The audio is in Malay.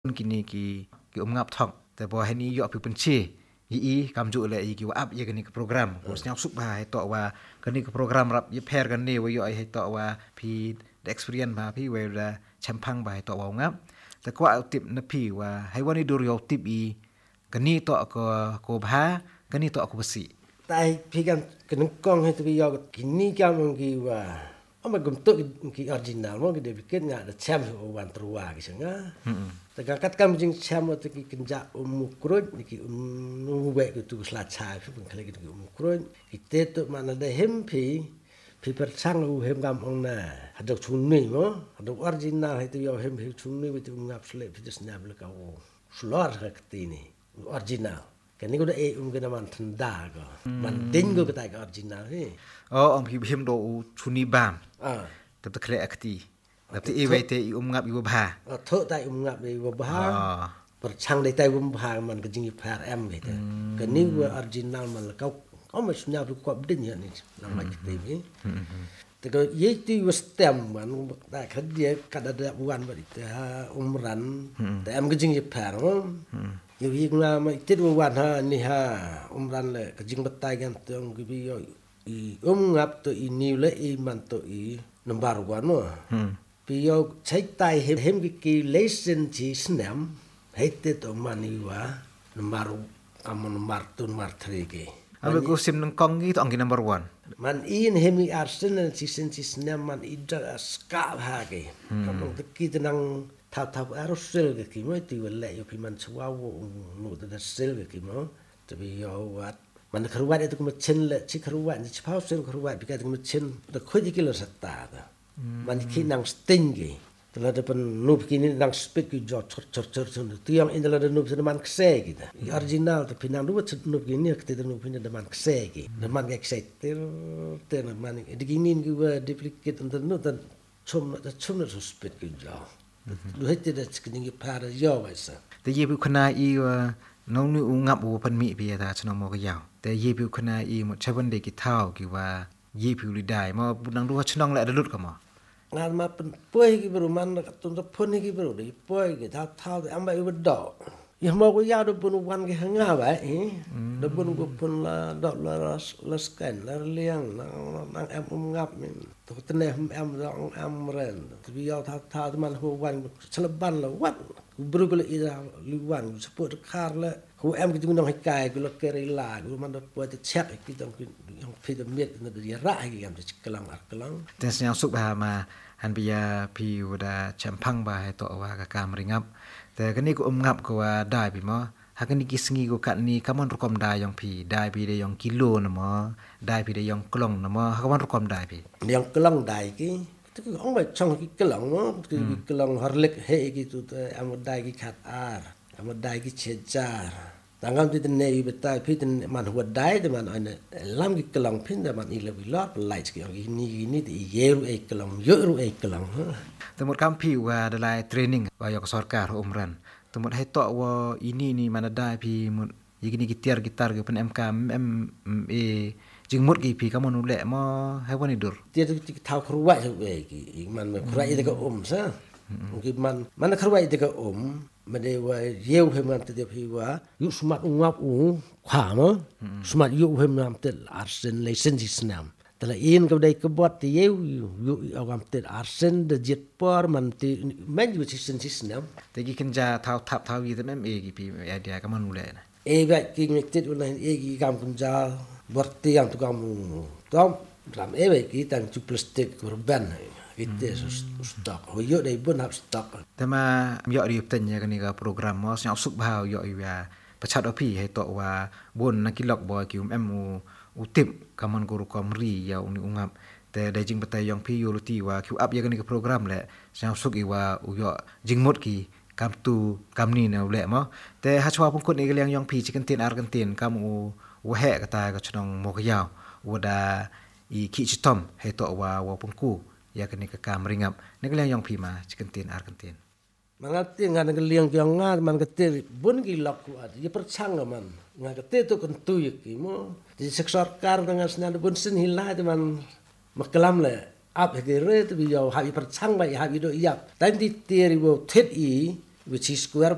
kini ki ngap thok te bo hani yo pi penchi yi kam ju le yi ki wa up ye kini ke program ko snyap sup ba he to wa kini ke program rap ye pher kan ni wa yo he to wa pi experience ba pi we la champang ba he to wa ngap te kwa tip na pi wa hai wani dur yo tip i kini to ko ba kini to ko besi tai pi kan ken kong he to bi yo kini kam ki wa ama gum to ki original mo ki de bikin nga da cham o wan truwa ki sanga ta kat kam jing cham o ki kinja mukroj ni ki we ki tu sla cha fi pun kale ki mukroj ki te to mana de hem pi per sang u hem gam ong na hadok chun ni mo hadok original he to yo hem pi chun ni tu ngap sle fi des nyab le ka o slor ka ti ni original cái này có để cái nào thằng đa cơ, mình tính cái cái original thế. Ông phim đồ chuni bam, tập tập khle akti, tập tập vậy thì ngap ibu bah. Thợ tại ngap ibu bah, percang dari tại bah mình cái gì phải em vậy thế. Cái này original mình là có mà chúng ta được quay định như này, làm lại cái gì. Thì cái gì thì stem mình tại cái gì cái đó là bukan vậy. Ran, tại em cái gì phải không? Nhiều khi là mà tiếtวันha ni ha ran le ka jing batai gan tong ki bi yo I ngap to I niu le I man to I number 1 no bi yo chai tai hem ki lesson chi snam hete to mani wa number number 2 number 3 ki abe ko sim nang kong gi to ang number 1 man in hemi arsenal chi sen chi snam man I da ska ha ki kapong ki tenang thao aerosol cái gì mới từ lệ cho khi mình xóa vô nụ từ sel cái gì mà từ bây giờ what mình khử quạt itu cũng chen lệ chỉ khử quạt chỉ phao sel khử quạt bị cái cũng chen được khơi cái là sạch ta mình khi năng sting cái từ là depan nụ cái này năng speak cái giọt chor từ yang in là nụ từ mình xe cái original từ pinang nụ nụ cái này cái từ nụ pinang từ mình xe cái mình cái từ là mình cái này cái duplicate từ nụ từ chum nó speak cái giọt lu hete da cikin yi fara yawa sa te yebu khana I no nu ngap u pan mi bi ta chno mo ga yaw te yebu khana I mo chaban de ki thao ki wa yebu li dai mo bunang du chnong la da lut ka mo ngan ma pen poi ki bru man ka tun da phun ki bru de poi ki thao am ba u do ya mo ko ya do bun wan ki hanga ba do bun ko pun la do la scan la liang nang em ngap min to tne em dong em ren to bi ya thao man ho wan chlaban la wat bru ko I da li wan support kar la ho em ki tung nong hai kai ko la ke ri la ko man do po te check ki tong ki yang phi da miet na de ra ki am de kelang kelang te syang suk ba ma han bi ya pi u da champang ba he to wa ka kam ringap te kani ko ngap ko wa dai bi mo hakani ki sngi ko kat ni kamon rukom dai yang pi dai bi de yang kilo na mo dai bi de yang klong na mo kamon rukom dai bi yang klong dai ki tu ông phải trong cái klong mo cái klong harlek he ki tu am dai ki khat ar am dai ki chejar tangam ti ne I betai phi tin man huat dai de man ane lam ki klong phin de man I le vi lot light ki ni ti yeru e klong yeru e klong temut kampi wa dalai training wa yok sarkar umran temut hai to wa ini ni mana dai pi mut yigini gitar ke pen mk e jing mut ki pi kamon ule mo hai wani dur ti thao khruwa so we ki man khruwa I ka sa ki man khruwa I ka mà đây là yêu hem làm từ depuis wa yu smart ngap khá mà smart yu hem làm từ arsen lesson Islam từ là in cái đây cái bot thì yêu yu làm từ arsen de jet por man từ men yu Islam te ki kenja thao yi te mem e ki pi idea ka man ule na e vậy ki ngit online e ki kam kunja berti yang tu kamu tom ram e vậy ki tang chu plastic urban itu stok hoyo dai bun hab stok tema yo ri ten ya kani ka program mo snyap suk bhao yo I wa pachat opi he to wa bun na kilok boy ki u tip kaman guru komri ya uni ungap te dai jing batai yong pi yo luti wa ki up ya kani ka program le snyap suk I wa u yo jing mot ki kam tu kam ni na le mo te ha chwa pung kun I ga yong pi chicken tin ar kan tin kam u he ka ta ka chnong mo ka yaw u da I ki chitom he to wa pung ku ya kani ka kam ringap negaliang yong pi ma chicken tin ar kan tin mangati ngan ngeliang yang ngat man kete bun ki lok ku ad ye perchang man ngan kete to kan tu ki mo di sarkar dengan snan bun sin hilai de man maklam le ap he re to bi yo ha perchang ba ha bi do yap tan di tieri wo thet I which is square